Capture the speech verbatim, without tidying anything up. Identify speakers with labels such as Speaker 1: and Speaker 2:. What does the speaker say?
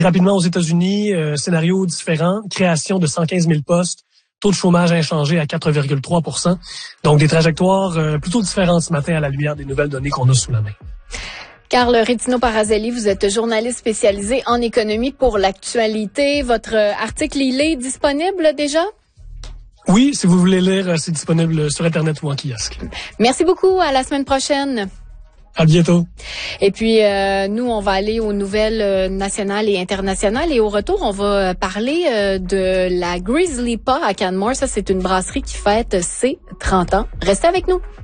Speaker 1: Rapidement aux États-Unis, euh, scénario différent, création de cent quinze mille postes, taux de chômage inchangé à quatre virgule trois pour cent. Donc des trajectoires euh, plutôt différentes ce matin à la lumière des nouvelles données qu'on a sous la main.
Speaker 2: Carl Rétino-Parazelli, vous êtes journaliste spécialisé en économie pour l'actualité. Votre article, il est disponible déjà?
Speaker 1: Oui, si vous voulez lire, c'est disponible sur Internet ou en kiosque.
Speaker 2: Merci beaucoup. À la semaine prochaine.
Speaker 1: À bientôt.
Speaker 2: Et puis, euh, nous, on va aller aux nouvelles euh, nationales et internationales. Et au retour, on va parler euh, de la Grizzly Paw à Canmore. Ça, c'est une brasserie qui fête ses trente ans. Restez avec nous.